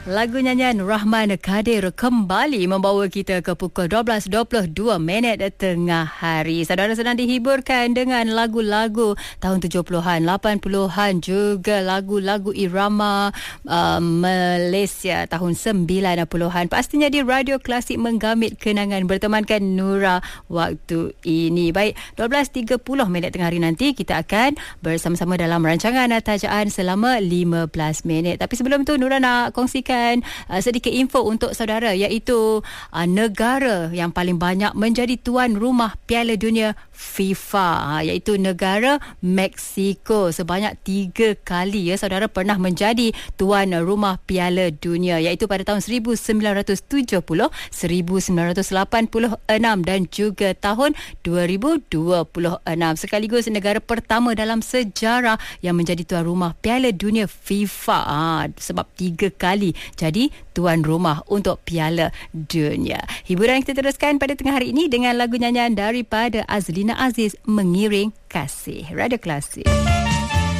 Lagu nyanyian Rahman Kadir kembali membawa kita ke pukul 12.22 tengah hari. Saudara sedang dihiburkan dengan lagu-lagu tahun 70-an, 80-an, juga lagu-lagu irama Malaysia tahun 90-an. Pastinya di Radio Klasik menggamit kenangan bertemankan Nura waktu ini. Baik, 12.30 tengah hari nanti kita akan bersama-sama dalam rancangan Tajaan selama 15 minit. Tapi sebelum tu Nura nak kongsikan sedikit info untuk saudara, iaitu negara yang paling banyak menjadi tuan rumah Piala Dunia FIFA, iaitu negara Mexico. Sebanyak 3 kali saudara pernah menjadi tuan rumah Piala Dunia, iaitu pada tahun 1970, 1986 dan juga tahun 2026. Sekaligus negara pertama dalam sejarah yang menjadi tuan rumah Piala Dunia FIFA, sebab 3 kali jadi tuan rumah untuk Piala Dunia. Hiburan kita teruskan pada tengah hari ini dengan lagu nyanyian daripada Azlina Aziz, Mengiring Kasih. Radio Klasik.